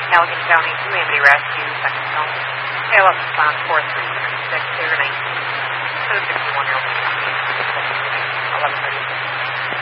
Allegan County Community Rescue, second phone. ALS response 4-3.